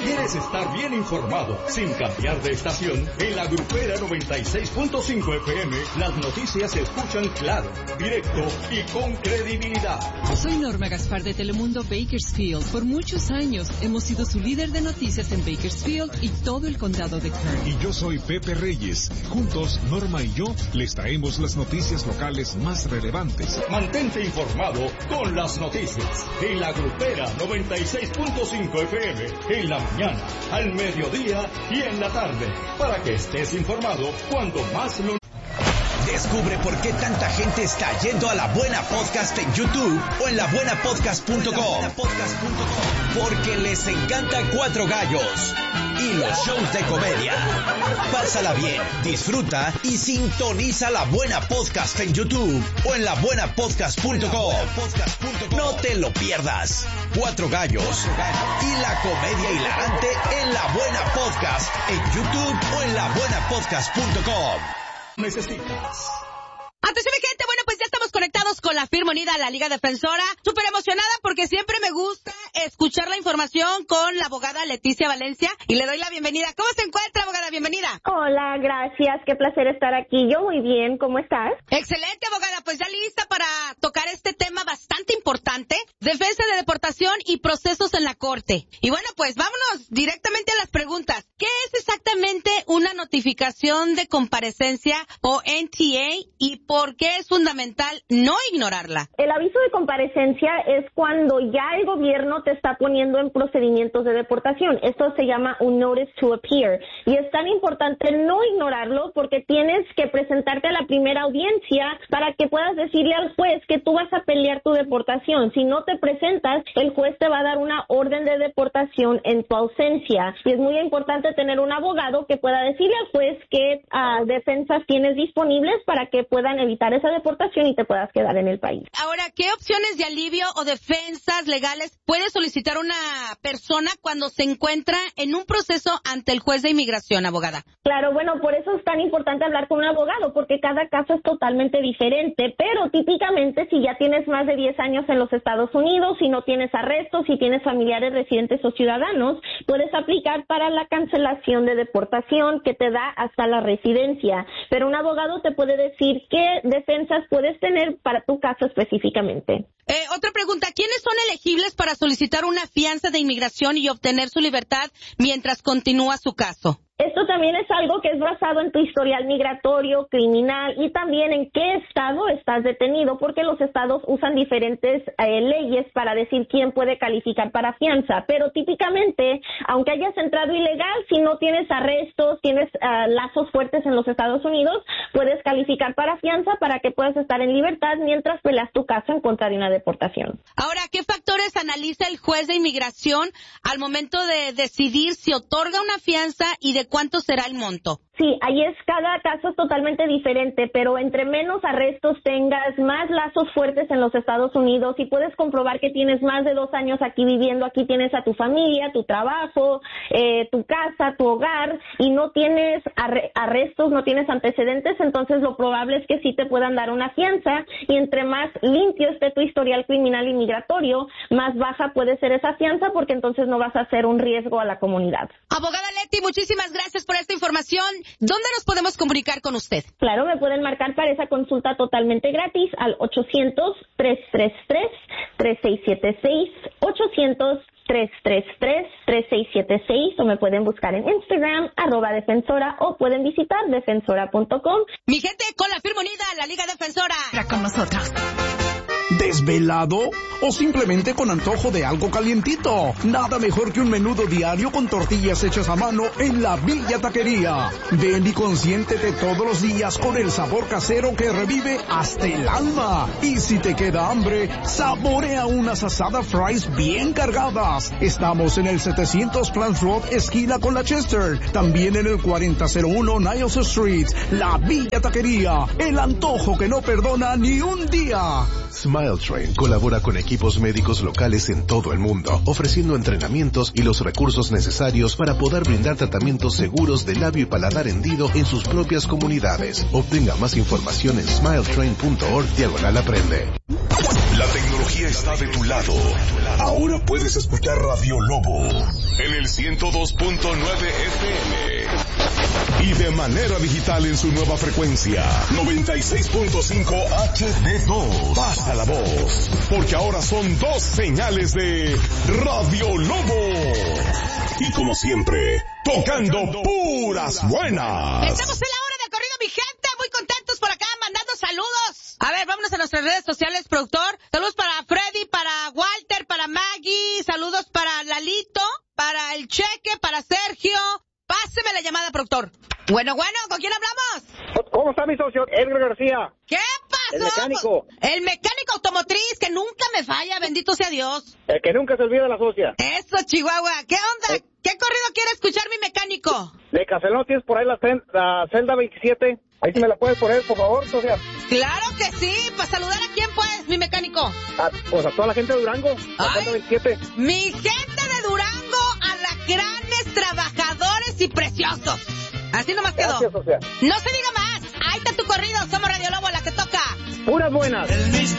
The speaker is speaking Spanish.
¿Quieres estar bien informado sin cambiar de estación? En la Grupera 96.5 FM, las noticias se escuchan claro, directo y con credibilidad. Soy Norma Gaspar de Telemundo Bakersfield. Por muchos años hemos sido su líder de noticias en Bakersfield y todo el condado de Kern. Y yo soy Pepe Reyes. Juntos, Norma y yo les traemos las noticias locales más relevantes. Mantente informado con las noticias. En la Grupera 96.5 FM, en la mañana, al mediodía y en la tarde, para que estés informado cuando más lo... Descubre por qué tanta gente está yendo a La Buena Podcast en YouTube o en labuenapodcast.com. Porque les encanta Cuatro Gallos y los shows de comedia. Pásala bien, disfruta y sintoniza La Buena Podcast en YouTube o en labuenapodcast.com. No te lo pierdas. Cuatro Gallos y la comedia hilarante en La Buena Podcast en YouTube o en labuenapodcast.com. Necesitas. Atención, mi gente, bueno, pues ya estamos conectados con la firma unida, la Liga Defensora. Súper emocionada porque siempre me gusta escuchar la información con la abogada Leticia Valencia y le doy la bienvenida. ¿Cómo se encuentra, abogada? Bienvenida. Hola, gracias. Qué placer estar aquí. Yo muy bien. ¿Cómo estás? Excelente, abogada. Pues ya lista para tocar este tema bastante importante, defensa de deportación y procesos en la corte. Y bueno, pues vámonos directamente a las preguntas. ¿Qué es exactamente una notificación de comparecencia o NTA y por qué es fundamental no ignorarla? El aviso de comparecencia es cuando ya el gobierno te está poniendo en procedimientos de deportación. Esto se llama un notice to appear. Y es tan importante no ignorarlo porque tienes que presentarte a la primera audiencia para que puedas decirle al juez que tú vas a pelear tu deportación. Si no te presentas, el juez te va a dar una orden de deportación en tu ausencia. Y es muy importante tener un abogado que pueda decirle al juez qué defensas tienes disponibles para que puedan evitar esa deportación y te puedas quedar en el país. Ahora, ¿qué opciones de alivio o defensas legales puede solicitar una persona cuando se encuentra en un proceso ante el juez de inmigración, abogada? Claro, bueno, por eso es tan importante hablar con un abogado, porque cada caso es totalmente diferente, pero típicamente si ya tienes más de 10 años en los Estados Unidos, si no tienes arrestos, si tienes familiares residentes o ciudadanos, puedes aplicar para la cancelación de deportación que te da hasta la residencia, pero un abogado te puede decir qué defensas puedes tener para tu caso específicamente. Otra pregunta, ¿quiénes son elegibles para solicitar una fianza de inmigración y obtener su libertad mientras continúa su caso? Esto también es algo que es basado en tu historial migratorio, criminal y también en qué estado estás detenido, porque los estados usan diferentes leyes para decir quién puede calificar para fianza. Pero típicamente, aunque hayas entrado ilegal, si no tienes arrestos, tienes lazos fuertes en los Estados Unidos, puedes calificar para fianza para que puedas estar en libertad mientras peleas tu caso en contra de una deportación. Ahora, ¿qué factores analiza el juez de inmigración al momento de decidir si otorga una fianza y de cuánto será el monto? Sí, ahí es, cada caso es totalmente diferente, pero entre menos arrestos tengas, más lazos fuertes en los Estados Unidos y puedes comprobar que tienes más de 2 años aquí viviendo, aquí tienes a tu familia, tu trabajo, tu casa, tu hogar y no tienes arrestos, no tienes antecedentes, entonces lo probable es que sí te puedan dar una fianza y entre más limpio esté tu historial criminal y migratorio, más baja puede ser esa fianza porque entonces no vas a ser un riesgo a la comunidad. Abogada Leti, muchísimas gracias por esta información. ¿Dónde nos podemos comunicar con usted? Claro, me pueden marcar para esa consulta totalmente gratis al 800-333-3676, 800-333-3676 o me pueden buscar en Instagram, @defensora o pueden visitar defensora.com. Mi gente, con la firma unida, la Liga Defensora. Con nosotros. ¿Desvelado? ¿O simplemente con antojo de algo calientito? Nada mejor que un menudo diario con tortillas hechas a mano en la Villa Taquería. Ven y consiéntete todos los días con el sabor casero que revive hasta el alma. Y si te queda hambre, saborea unas asadas fries bien cargadas. Estamos en el 700 Plant Road, esquina con la Chester. También en el 4001 Niles Street. La Villa Taquería. El antojo que no perdona ni un día. Smile Train colabora con equipos médicos locales en todo el mundo, ofreciendo entrenamientos y los recursos necesarios para poder brindar tratamientos seguros de labio y paladar hendido en sus propias comunidades. Obtenga más información en smiletrain.org/aprende. La tecnología tecnología está de tu lado. Ahora puedes escuchar Radio Lobo en el 102.9 FM y de manera digital en su nueva frecuencia 96.5 HD2. Pasa la voz, porque ahora son 2 señales de Radio Lobo. Y como siempre, tocando puras buenas. Estamos en la hora del corrido, mi gente. Muy contentos por acá, mandando saludos. A ver, vámonos a nuestras redes sociales, productor. Saludos para Freddy, para Walter, para Maggie. Saludos para Lalito, para el Cheque, para Sergio. Páseme la llamada, productor. Bueno, ¿con quién hablamos? ¿Cómo está mi socio? Edgar García. ¿Qué pasó? El mecánico. El mecánico automotriz que nunca me falla, bendito sea Dios. El que nunca se olvida de la socia. Eso, Chihuahua. ¿Qué onda? ¿Qué corrido quiere escuchar mi mecánico? De Castellón tienes por ahí la celda 27. Ahí sí me la puedes poner, por favor, socia. Claro que sí. ¿Para saludar a quién, pues, mi mecánico? Pues a toda la gente de Durango. La celda 27. Mi gente de Durango, alacranes, trabajadores y preciosos. Así nomás quedó. Gracias, socia. No se diga más. Ahí está tu corrido. Somos Radio Lobo, la que toca puras buenas.